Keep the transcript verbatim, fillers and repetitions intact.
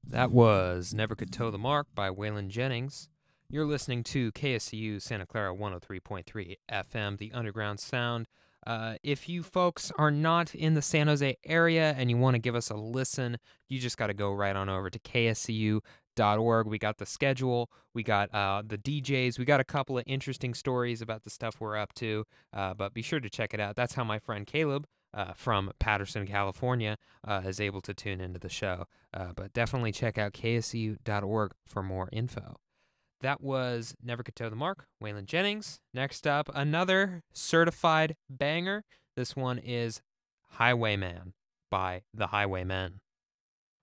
That was Never Could Toe the Mark by Waylon Jennings. You're listening to K S C U Santa Clara one oh three point three F M, the underground sound. Uh, if you folks are not in the San Jose area and you want to give us a listen, you just got to go right on over to K S C U dot org. We got the schedule, we got uh, the D Js, we got a couple of interesting stories about the stuff we're up to, uh, but be sure to check it out. That's how my friend Caleb uh, from Patterson, California, uh, is able to tune into the show. Uh, but definitely check out K S C U dot org for more info. That was Never Could Toe the Mark, Waylon Jennings. Next up, another certified banger. This one is Highwayman by The Highwaymen.